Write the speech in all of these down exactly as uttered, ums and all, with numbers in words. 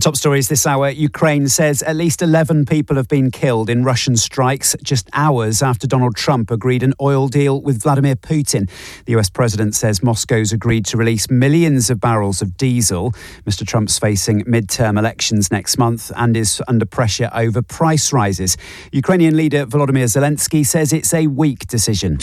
Top stories this hour. Ukraine says at least eleven people have been killed in Russian strikes just hours after Donald Trump agreed an oil deal with Vladimir Putin. The U S president says Moscow's agreed to release millions of barrels of diesel. Mister Trump's facing midterm elections next month and is under pressure over price rises. Ukrainian leader Volodymyr Zelensky says it's a weak decision.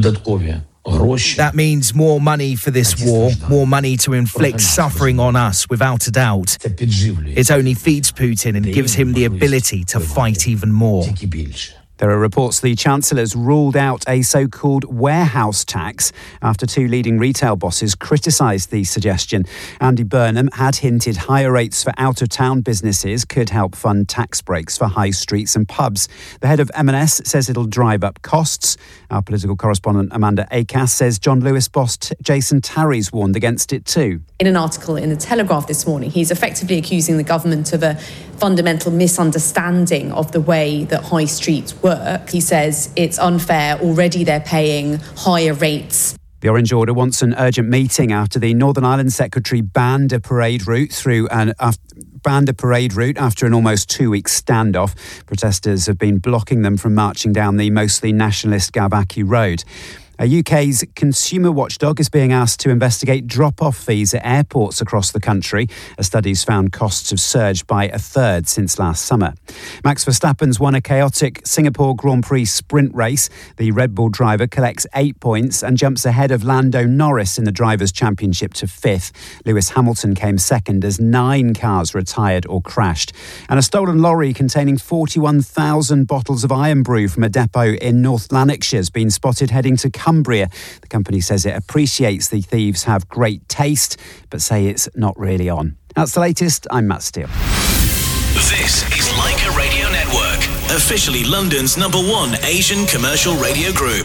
That means more money for this war, more money to inflict suffering on us, without a doubt. It only feeds Putin and gives him the ability to fight even more. There are reports the Chancellor's ruled out a so-called warehouse tax after two leading retail bosses criticised the suggestion. Andy Burnham had hinted higher rates for out-of-town businesses could help fund tax breaks for high streets and pubs. The head of M and S says it'll drive up costs. Our political correspondent Amanda Acass says John Lewis boss T- Jason Tarry's warned against it too. In an article in The Telegraph this morning, he's effectively accusing the government of a fundamental misunderstanding of the way that high streets work. He says it's unfair. Already they're paying higher rates. The Orange Order wants an urgent meeting after the Northern Ireland Secretary banned a parade route through an uh, banned a parade route after an almost two-week standoff. Protesters have been blocking them from marching down the mostly nationalist Garbaki Road. A U K's consumer watchdog is being asked to investigate drop-off fees at airports across the country. A study's found costs have surged by a third since last summer. Max Verstappen's won a chaotic Singapore Grand Prix sprint race. The Red Bull driver collects eight points and jumps ahead of Lando Norris in the Drivers' Championship to fifth. Lewis Hamilton came second as nine cars retired or crashed. And a stolen lorry containing forty-one thousand bottles of Iron Brew from a depot in North Lanarkshire has been spotted heading to Cumbria. The company says it appreciates the thieves have great taste, but say it's not really on. That's the latest. I'm Matt Steele. This is Leica Radio Network, officially London's number one Asian commercial radio group.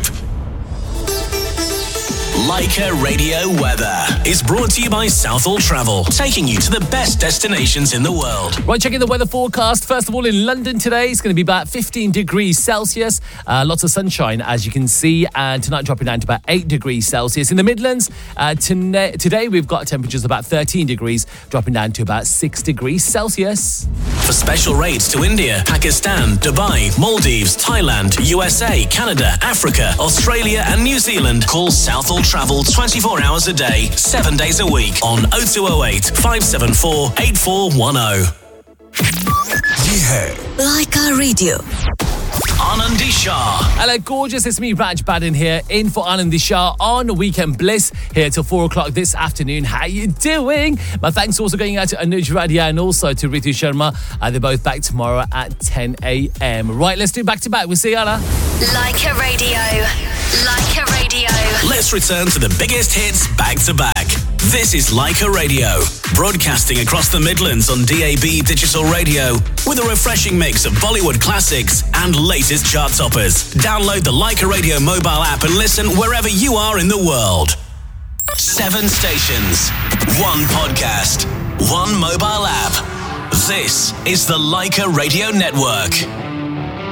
Leica Radio Weather is brought to you by Southall Travel, taking you to the best destinations in the world. Right, checking the weather forecast. First of all, in London today, it's going to be about fifteen degrees Celsius. Uh, lots of sunshine, as you can see, and tonight dropping down to about eight degrees Celsius. In the Midlands, uh, tonight, today we've got temperatures about thirteen degrees, dropping down to about six degrees Celsius. For special rates to India, Pakistan, Dubai, Maldives, Thailand, U S A, Canada, Africa, Australia and New Zealand, call Southall Travel twenty-four hours a day, seven days a week on oh two oh eight, five seven four, eight four one oh. Yeah. Leica Radio. Anandi Shah. Hello, gorgeous. It's me, Raj Badin here, in for Anandi Shah on Weekend Bliss, here till four o'clock this afternoon. How you doing? My thanks also going out to Anuj Radia and also to Ritu Sharma. Uh, they're both back tomorrow at ten a.m. Right, let's do back to back with Sienna. Leica Radio. Leica Radio. Let's return to the biggest hits back to back. This is Leica Radio, broadcasting across the Midlands on D A B digital radio with a refreshing mix of Bollywood classics and latest chart toppers. Download the Leica Radio mobile app and listen wherever you are in the world. Seven stations, one podcast, one mobile app. This is the Leica Radio Network.